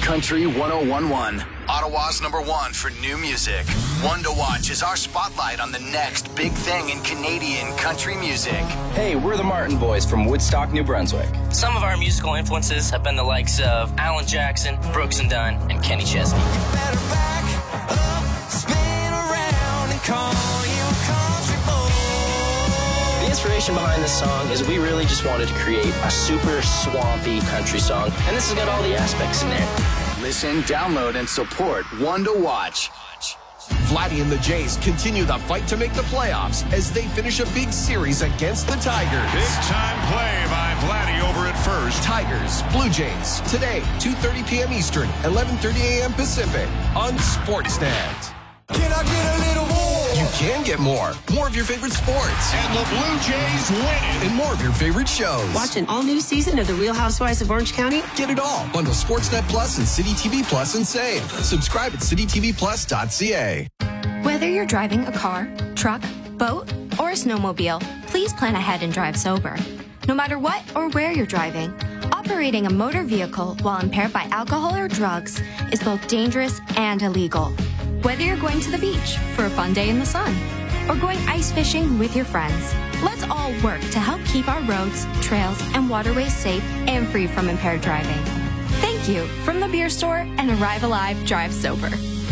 Country 1011, Ottawa's #1 for new music. One to Watch is our spotlight on the next big thing in Canadian country music. Hey, we're the Martin Boys from Woodstock, New Brunswick. Some of our musical influences have been the likes of Alan Jackson, Brooks and Dunn, and Kenny Chesney. You better back up, spin around and call you a country boy. The inspiration behind this song is we really just wanted to create a super swampy country song, and this has got all the aspects in there. Listen, download, and support One to Watch. Vladdy and the Jays continue the fight to make the playoffs as they finish a big series against the Tigers. Big-time play by Vladdy over at first. Tigers, Blue Jays, today, 2:30 p.m. Eastern, 11:30 a.m. Pacific, on Sportsnet. Can I get a little more? You can get more. More of your favorite sports. And the Blue Jays win it. And more of your favorite shows. Watch an all-new season of The Real Housewives of Orange County. Get it all. Bundle Sportsnet Plus and City TV Plus and save. Subscribe at citytvplus.ca. Whether you're driving a car, truck, boat, or a snowmobile, please plan ahead and drive sober. No matter what or where you're driving, operating a motor vehicle while impaired by alcohol or drugs is both dangerous and illegal. Whether you're going to the beach for a fun day in the sun or going ice fishing with your friends, let's all work to help keep our roads, trails, and waterways safe and free from impaired driving. Thank you from the beer store and Arrive Alive Drive Sober.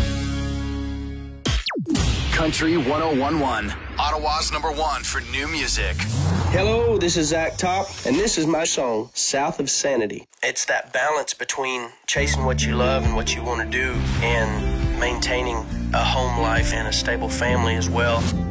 Country 1011, Ottawa's #1 for new music. Hello, this is Zach Top, and this is my song, South of Sanity. It's that balance between chasing what you love and what you want to do and maintaining a home life and a stable family as well.